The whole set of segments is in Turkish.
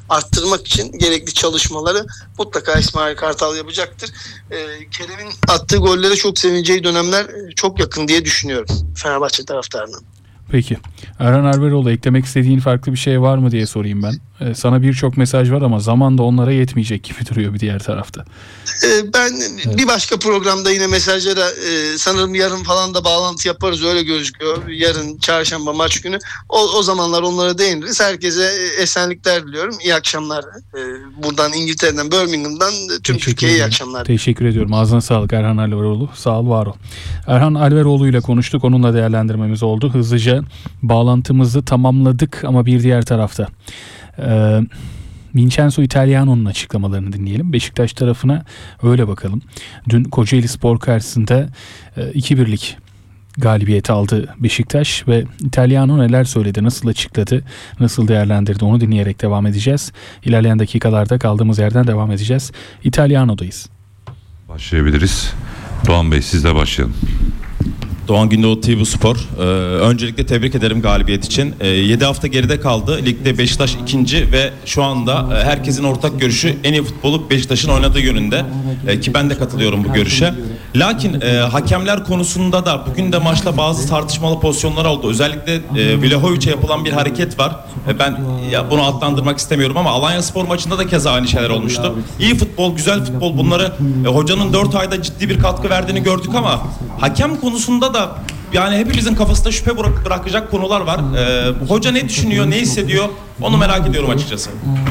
arttırmak için gerekli çalışmaları mutlaka İsmail Kartal yapacaktır. Kerem'in attığı gollere çok sevineceği dönemler çok yakın diye düşünüyorum Fenerbahçe taraftarının. Peki. Erhan Alberoğlu, eklemek istediğin farklı bir şey var mı diye sorayım ben. Sana birçok mesaj var ama zaman da onlara yetmeyecek gibi duruyor bir diğer tarafta. Ben bir başka programda yine mesajlara sanırım yarın falan da bağlantı yaparız, öyle gözüküyor. Yarın çarşamba maç günü. O zamanlar onlara değiniriz. Herkese esenlikler diliyorum. İyi akşamlar. Buradan İngiltere'den, Birmingham'dan tüm Türkiye'ye iyi akşamlar. Teşekkür ediyorum. Ağzına sağlık Erhan Alberoğlu. Sağ ol, var ol. Erhan Alberoğlu ile konuştuk. Onunla değerlendirmemiz oldu. Hızlıca bağlantımızı tamamladık ama bir diğer tarafta Vincenzo Italiano'nun açıklamalarını dinleyelim. Beşiktaş tarafına öyle bakalım. Dün Kocaelispor karşısında 2-1'lik galibiyet aldı Beşiktaş ve Italiano neler söyledi, nasıl açıkladı, nasıl değerlendirdi, onu dinleyerek devam edeceğiz. İlerleyen dakikalarda kaldığımız yerden devam edeceğiz. Italiano'dayız. Başlayabiliriz. Doğan Bey, sizle başlayalım. Doğan Gündoğdu TV Spor. Öncelikle tebrik ederim galibiyet için. 7 hafta geride kaldı. Ligde Beşiktaş ikinci ve şu anda herkesin ortak görüşü en iyi futbolu Beşiktaş'ın oynadığı yönünde. Ki ben de katılıyorum bu görüşe. Lakin hakemler konusunda da bugün de maçta bazı tartışmalı pozisyonlar oldu. Özellikle Vlahovic'e yapılan bir hareket var. Ben bunu adlandırmak istemiyorum ama Alanyaspor maçında da keza aynı şeyler olmuştu. İyi futbol, güzel futbol, bunları hocanın 4 ayda ciddi bir katkı verdiğini gördük ama hakem konusunda da yani hepimizin kafasında şüphe bırakacak konular var. Hoca ne düşünüyor, ne hissediyor, onu merak ediyorum açıkçası.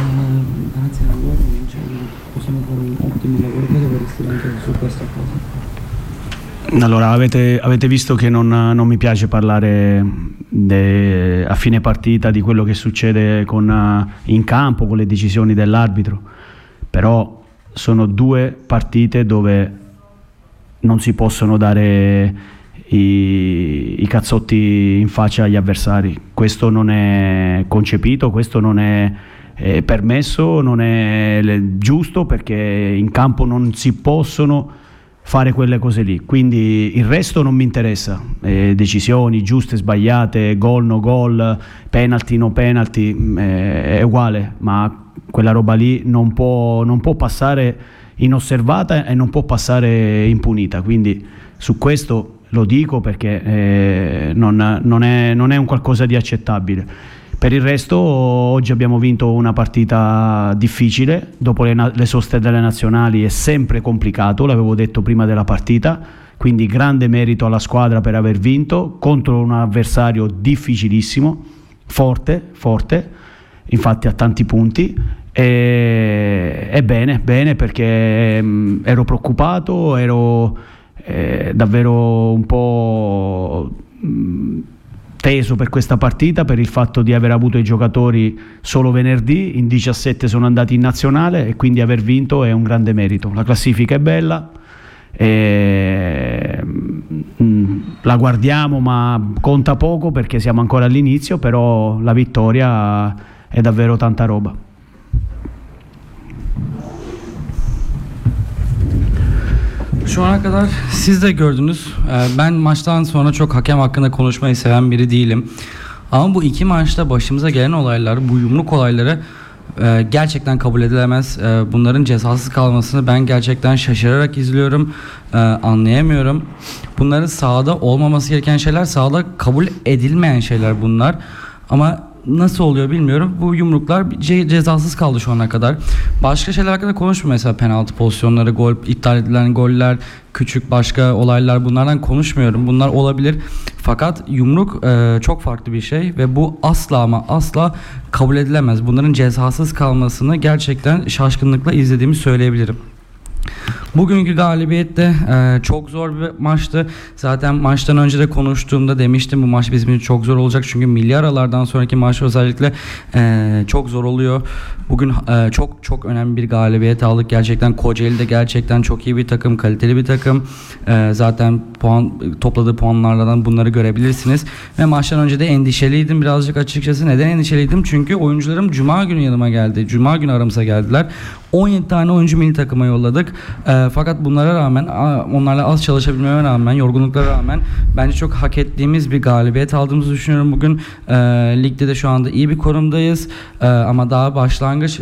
Allora, avete visto che non mi piace parlare a fine partita di quello che succede in campo, con le decisioni dell'arbitro, però sono due partite dove non si possono dare i cazzotti in faccia agli avversari. Questo non è concepito, questo non è permesso, non è giusto, perché in campo non si possono fare quelle cose lì. Quindi il resto non mi interessa, decisioni giuste, sbagliate, gol, no gol, penalty, no penalty, è uguale, ma quella roba lì non può passare inosservata e non può passare impunita. Quindi su questo lo dico perché non è un qualcosa di accettabile. Per il resto oggi abbiamo vinto una partita difficile, dopo le soste delle nazionali è sempre complicato, l'avevo detto prima della partita, quindi grande merito alla squadra per aver vinto contro un avversario difficilissimo, forte, infatti ha tanti punti. E bene perché ero preoccupato, ero davvero un po' teso per questa partita, per il fatto di aver avuto i giocatori solo venerdì, in 17 sono andati in nazionale e quindi aver vinto è un grande merito. La classifica è bella, la guardiamo ma conta poco perché siamo ancora all'inizio, però la vittoria è davvero tanta roba. Şu ana kadar siz de gördünüz. Ben maçtan sonra çok hakem hakkında konuşmayı seven biri değilim. Ama bu iki maçta başımıza gelen olaylar, bu yumruk olayları gerçekten kabul edilemez. Bunların cezasız kalmasını ben gerçekten şaşırarak izliyorum. Anlayamıyorum. Bunların sahada olmaması gereken şeyler, sahada kabul edilmeyen şeyler bunlar. Ama nasıl oluyor bilmiyorum. Bu yumruklar cezasız kaldı şu ana kadar. Başka şeyler hakkında konuşmuyorum. Mesela penaltı pozisyonları, gol, iptal edilen goller, küçük başka olaylar, bunlardan konuşmuyorum. Bunlar olabilir. Fakat yumruk çok farklı bir şey ve bu asla ama asla kabul edilemez. Bunların cezasız kalmasını gerçekten şaşkınlıkla izlediğimi söyleyebilirim. Bugünkü galibiyet de çok zor bir maçtı. Zaten maçtan önce de konuştuğumda demiştim bu maç bizim için çok zor olacak. Çünkü milli aralardan sonraki maç özellikle çok zor oluyor. Bugün çok önemli bir galibiyet aldık. Gerçekten Kocaeli de gerçekten çok iyi bir takım, kaliteli bir takım. Zaten topladığı puanlardan bunları görebilirsiniz. Ve maçtan önce de endişeliydim birazcık açıkçası. Neden endişeliydim? Çünkü oyuncularım Cuma günü yanıma geldi. Cuma günü aramıza geldiler. 17 tane oyuncu milli takıma yolladık. Fakat bunlara rağmen, onlarla az çalışabilmeme rağmen, yorgunluklara rağmen bence çok hak ettiğimiz bir galibiyet aldığımızı düşünüyorum bugün. Ligde de şu anda iyi bir konumdayız. Ama daha başlangıç.